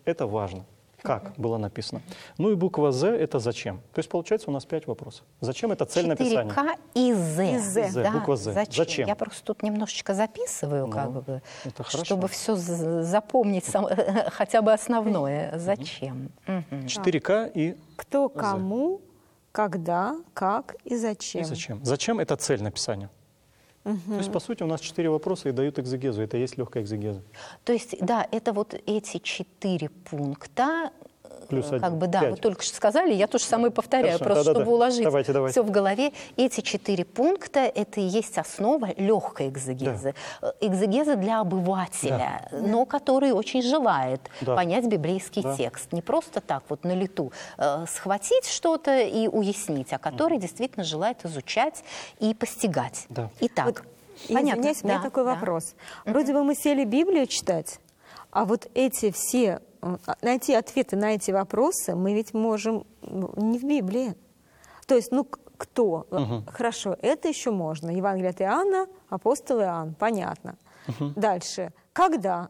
это важно. Как было написано. Ну и буква «З» — это «зачем». То есть, получается, у нас 5 вопросов. Зачем это цель написания? 4К и «З». «З», буква «З». Зачем? Я просто тут немножечко записываю, Ну, как бы, это хорошо. чтобы все запомнить, хотя бы основное. Зачем? 4К и Кто, «З». кому, когда, как и И зачем. зачем? Зачем — это цель написания. То есть, по сути, у нас 4 вопроса и дают экзегезу. Это и есть легкая экзегеза. То есть, да, это вот эти 4 пункта, Плюс как один. бы, да, 5. вы только что сказали, я тоже самое повторяю, Хорошо, просто да-да-да. чтобы уложить Давайте. все в голове. Эти 4 пункта — это и есть основа легкой экзегезы. Экзегеза для обывателя, но который очень желает понять библейский текст. Не просто так вот на лету схватить что-то и уяснить, а который действительно желает изучать и постигать. Да. Итак, понятно? Извиняюсь, у меня такой вопрос. Вроде бы мы сели Библию читать, а вот эти все, найти ответы на эти вопросы мы ведь можем не в Библии. То есть, ну, кто? Хорошо, это еще можно. Евангелие от Иоанна, апостол Иоанн, понятно. Дальше. Когда?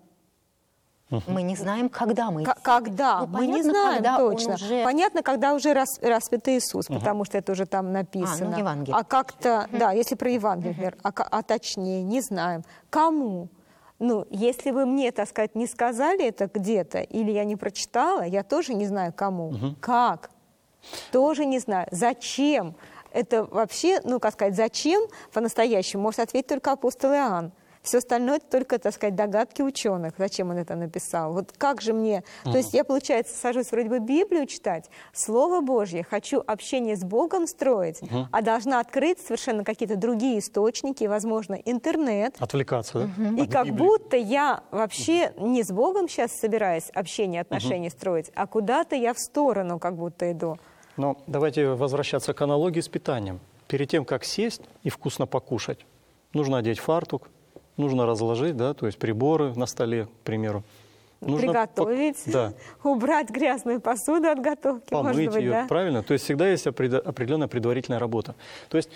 Мы не знаем, когда мы... Когда? Ну, мы не понятно, знаем когда он точно. уже- Понятно, когда уже распят Иисус, потому что это уже там написано. в Евангелии. А как-то, да, если про Евангелие, например, а точнее, не знаем. Кому? Ну, если вы мне, так сказать, не сказали это где-то, или я не прочитала, я тоже не знаю, кому. Как? Тоже не знаю. Зачем? Это вообще, ну, как сказать, зачем по-настоящему может ответить только апостол Иоанн. Все остальное это только, так сказать, догадки ученых, зачем он это написал. Вот как же мне... То есть я, получается, сажусь вроде бы Библию читать, Слово Божье, хочу общение с Богом строить, а должна открыть совершенно какие-то другие источники, возможно, интернет. Отвлекаться, да? И как будто я вообще не с Богом сейчас собираюсь общение, отношения строить, а куда-то я в сторону как будто иду. Но давайте возвращаться к аналогии с питанием. Перед тем, как сесть и вкусно покушать, нужно одеть фартук, нужно разложить, да, то есть приборы на столе, к примеру. Нужно Приготовить, убрать грязную посуду от готовки, помыть может быть, ее, да? правильно? То есть всегда есть определенная предварительная работа. То есть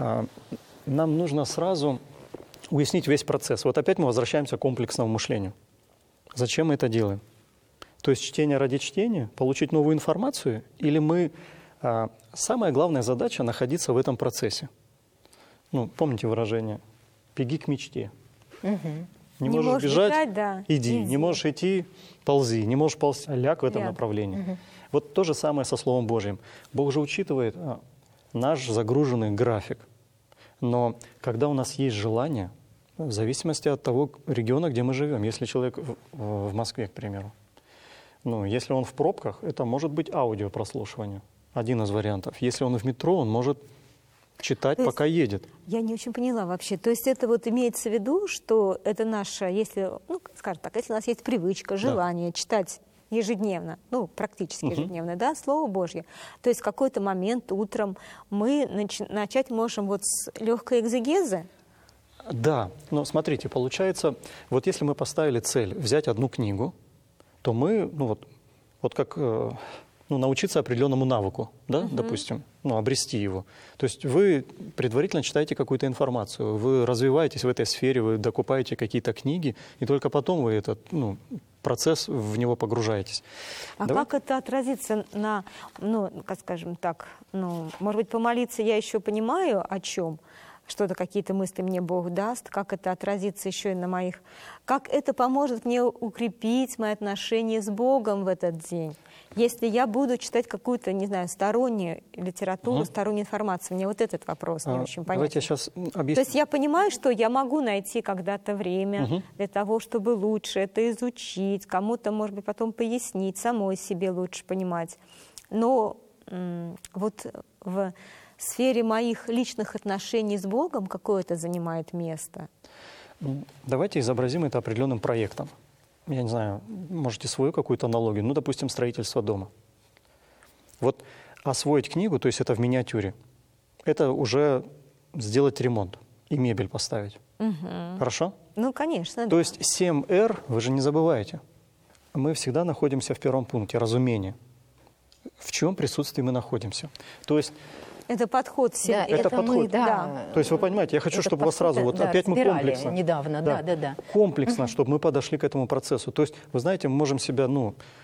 нам нужно сразу уяснить весь процесс. Вот опять мы возвращаемся к комплексному мышлению. Зачем мы это делаем? То есть чтение ради чтения, получить новую информацию, или мы... самая главная задача — находиться в этом процессе. Ну, помните выражение «беги к мечте». Не можешь бежать, да. иди. Не можешь идти, ползи. Не можешь ползти, ляг в этом направлении. Вот то же самое со Словом Божьим. Бог же учитывает наш загруженный график. Но когда у нас есть желание, в зависимости от того региона, где мы живем, если человек в Москве, к примеру, ну, если он в пробках, это может быть аудиопрослушивание. Один из вариантов. Если он в метро, он может читать, пока едет. Я не очень поняла вообще. То есть это вот имеется в виду, что это наша, если, ну, скажем так, если у нас есть привычка, желание читать ежедневно, ну, практически ежедневно, да, Слово Божье, то есть в какой-то момент утром мы начать можем вот с легкой экзегезы. Да, но смотрите, получается, вот если мы поставили цель взять одну книгу, то мы, ну вот как научиться определенному навыку, да, допустим, обрести его. То есть вы предварительно читаете какую-то информацию, вы развиваетесь в этой сфере, вы докупаете какие-то книги, и только потом вы этот процесс в него погружаетесь. А как это отразится на, ну, как скажем так, ну, может быть, помолиться я еще понимаю, о чем, что-то, какие-то мысли мне Бог даст, как это отразится еще и на моих... Как это поможет мне укрепить мои отношения с Богом в этот день? Если я буду читать какую-то, не знаю, стороннюю литературу, стороннюю информацию, мне вот этот вопрос не очень понятен. Давайте я сейчас объясню. То есть я понимаю, что я могу найти когда-то время для того, чтобы лучше это изучить, кому-то, может быть, потом пояснить, самой себе лучше понимать. Но вот в сфере моих личных отношений с Богом какое это занимает место? Давайте изобразим это определенным проектом. Я не знаю, можете свою какую-то аналогию, ну, допустим, строительство дома. Вот освоить книгу, то есть это в миниатюре, это уже сделать ремонт и мебель поставить. Хорошо? Ну, конечно. То есть 7R, вы же не забываете, мы всегда находимся в первом пункте, разумение. В чем присутствии мы находимся. То есть это подход. Да, это подход. Мы, да. То есть вы понимаете, я хочу, чтобы у вас сразу, вот опять мы комплексно. Недавно, да. Комплексно, чтобы мы подошли к этому процессу. То есть, вы знаете, мы можем себя,